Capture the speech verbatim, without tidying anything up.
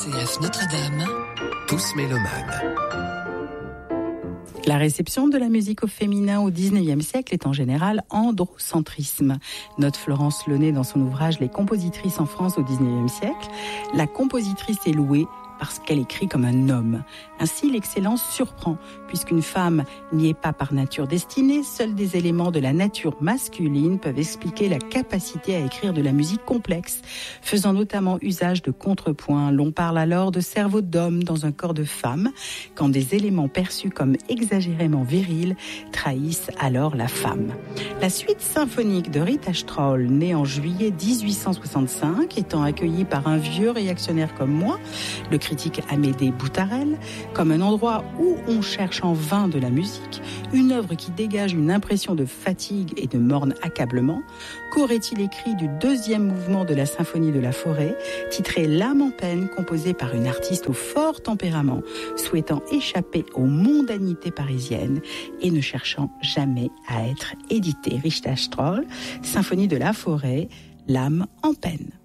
C F Notre-Dame, tous mélomanes. La réception de la musique au féminin au dix-neuvième siècle est en général androcentrisme. Note Florence Launay dans son ouvrage « Les compositrices en France au dix-neuvième siècle ». La compositrice est louée parce qu'elle écrit comme un homme. Ainsi, l'excellence surprend, puisqu'une femme n'y est pas par nature destinée, seuls des éléments de la nature masculine peuvent expliquer la capacité à écrire de la musique complexe, faisant notamment usage de contrepoint. L'on parle alors de cerveau d'homme dans un corps de femme, quand des éléments perçus comme exagérément virils trahissent alors la femme. La suite symphonique de Rita Stroll, née en juillet dix-huit cent soixante-cinq, étant accueillie par un vieux réactionnaire comme moi, le critique Amédée Boutarel, comme un endroit où on cherche en vain de la musique, une œuvre qui dégage une impression de fatigue et de morne accablement. Qu'aurait-il écrit du deuxième mouvement de la symphonie de la forêt, titré L'âme en peine, composé par une artiste au fort tempérament, souhaitant échapper aux mondanités parisiennes et ne cherchant jamais à être édité. Rita Stroll, symphonie de la forêt, L'âme en peine.